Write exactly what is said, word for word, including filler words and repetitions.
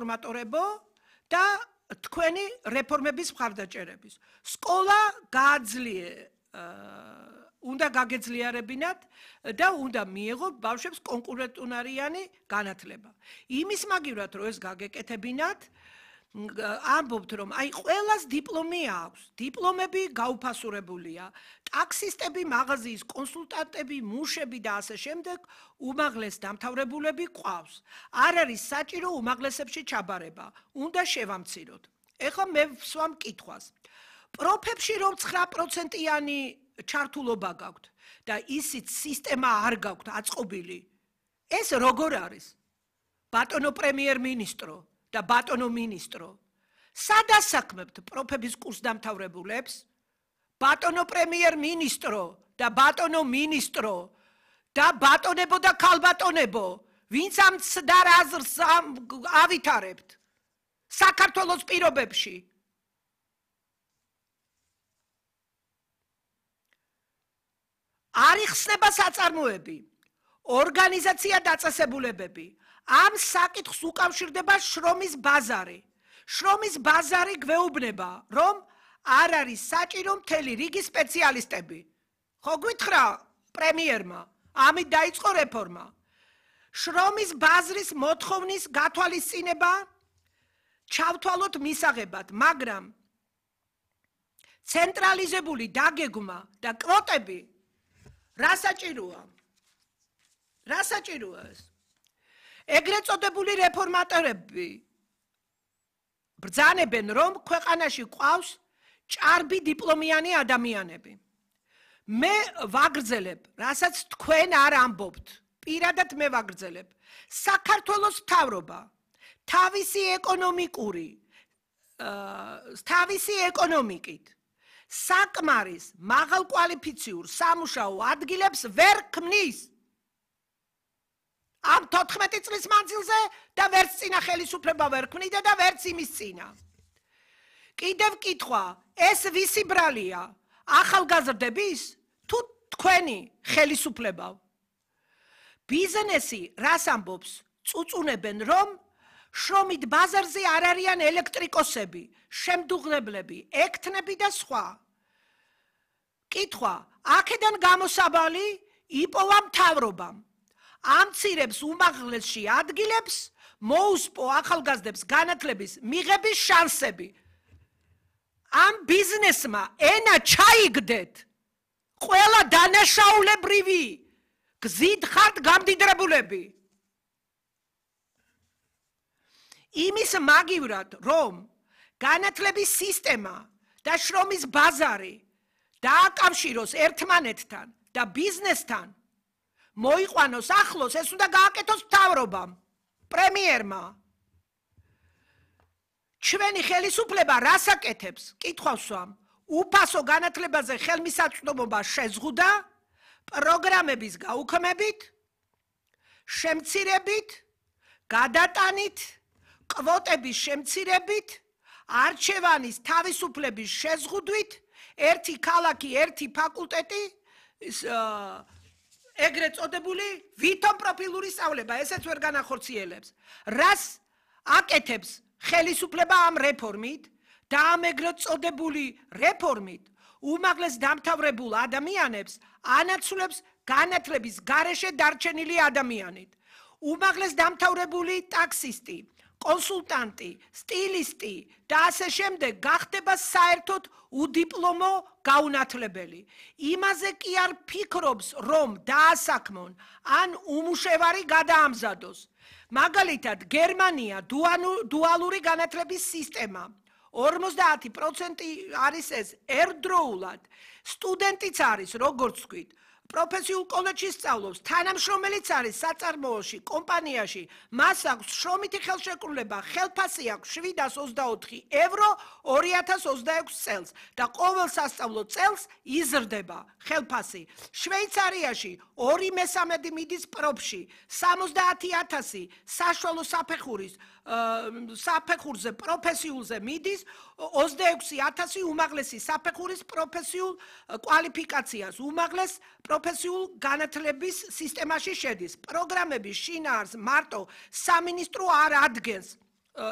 რეფორმატორებო და თქვენი რეფორმების მხარდაჭერების. სკოლა გააძლიერე უნდა გაგეძლიერებინათ და უნდა მიიღოთ ბავშვებს კონკურენტუნარიანი განათლება. იმის მაგივრად რომ ეს გაგეკეთებინათ, ამბობთ რომ აი ყველას დიპლომი აქვს, დიპლომები გაუფასურებულია, ტაქსისტები, მაღაზიის კონსულტანტები, მუშები და ასე შემდეგ უმაღლეს დამთავრებულები ყავს. არ არის საჭირო უმაღლესებში ჩაბარება, უნდა შევამციროთ. ეხლა მე ვსვამ კითხვას. პროფებში რომ ცხრა პროცენტიანი ჩართულობა გაქვთ და ისიც სისტემა არ გაქვთ აწყობილი. ეს როგორ არის? ბატონო პრემიერ-მინისტრო და ბატონო მინისტრო. სად ასაქმებთ პროფების კურსდამთავრებულებს? ბატონო პრემიერ-მინისტრო და ბატონო მინისტრო და ბატონებო და ქალბატონებო, ვინც ამ ცდარ აზრს ავითარებთ საქართველოს პირობებში? არ იხსნება საწარმოები, ორგანიზაცია დაწესებულებები. ამ საკითხს უკავშირდება შრომის ბაზარი. შრომის ბაზარი გვეუბნება, რომ არ არის საჭირო მთელი რიგი სპეციალისტები. ხო გვითხრა პრემიერმა, ამით დაიწყო რეფორმა. შრომის ბაზრის მოთხოვნის გათვალისწინება ჩავთვალოთ მისაღებად, მაგრამ ცენტრალიზებული დაგეგმა და კვოტები რა საჭიროა? რა საჭიროა ეს? ეგრეთ წოდებული რეფორმატორები ბრძანებენ, რომ ქვეყანაში ყავს ჭარბი დიპლომიანი ადამიანები. მე ვაგრძელებ, რასაც თქვენ არ ამბობთ, პირადად მე ვაგრძელებ. საქართველოს მთავრობა თავისი ეკონომიკური, თავისი ეკონომიკით საკმარის მაღალკვალიფიციურ სამუშაო ადგილებს ვერ ქმნის. ამ თოთხმეტი წლის მანძილზე და ვერც წინა ხელისუფლება ვერ ქმნიდა და ვერც იმის წინა. კიდევ კითხვა, ეს ვისი ბრალია? ახალგაზრდების თუ თქვენი ხელისუფლება? ბიზნესი რას ამბობს? წუწუნებენ, რომ შრომით ბაზარზე არ არიან ელექტრიკოსები, შემდუღლებლები, ექთნები და სხვა. კითხვა, აქედან გამოსავალი იპოვა მთავრობამ. ამცირებს უმაღლესში ადგილებს, მოუსპო ახალგაზრდებს განათლების მიღების შანსები. ამ ბიზნესმა ენა ჩაიგდეთ. ყველა დანაშაულებრივი გზით ხართ გამდიდრებულები. იმის მაგივრად, რომ განათლების სისტემა და შრომის ბაზარი დააკავშიროს ერთმანეთთან და ბიზნესთან, მოიყვანოს ახლოს, ეს უნდა გააკეთოს მთავრობამ, პრემიერმა. ჩვენი ხელისუფლება რას აკეთებს? კითხვას ვსვამ. უფასო განათლებაზე ხელმისაწვდომობა შეზღუდა პროგრამების გაუქმებით, შემცირებით, გადატანით, კვოტების შემცირებით, არჩევანის თავისუფლების შეზღუდვით, ერთი ქალაქი, ერთი ფაკულტეტი, ეგრეთ წოდებული ვითომ პროფილური სწავლება, ესეც ვერ განახორციელებს. რას აკეთებს ხელისუფლება ამ რეფორმით და ამ ეგრეთ წოდებული რეფორმით უმაღლეს დამთავრებულ ადამიანებს ანაცვლებს განათლების გარეშე დარჩენილი ადამიანით. უმაღლეს დამთავრებული ტაქსისტი, კონსულტანტი, სტილისტი და ასე შემდეგ გახდება საერთოდ უდიპლომო გაუნათლებელი. იმაზე კი არ ფიქრობს, რომ დაასაქმონ ან უმუშევარი გადაამზადოს. მაგალითად, გერმანია დუალური განათლების სისტემა. ორმოცდაათი პროცენტი არის ეს ერთდროულად. სტუდენტიც არის, როგორც ვთქვით, პროფესიულ კოლეჯში სწავლობს, თანამშრომელიც არის საწარმოოში, კომპანიაში, მას აქვს შრომითი ხელშეკრულება, ხელფასი აქვს შვიდას ოცდაოთხი ევრო ორი ათას ოცდაექვსი წელს და ყოველ სასწავლო წელს იზრდება ხელფასი. შვეიცარიაში ორი მესამედი მიდის პროფში, სამოცდაათი ათასი საშუალო საფეხურის საფეხურზე პროფესიულზე მიდის, ოცდაექვსი ათასი უმაღლესი საფეხურის პროფესიულ კვალიფიკაციას, უმაღლეს პროფესიულ განათლების სისტემაში შედის. პროგრამების შინაარს მარტო სამინისტრო არ ადგენს.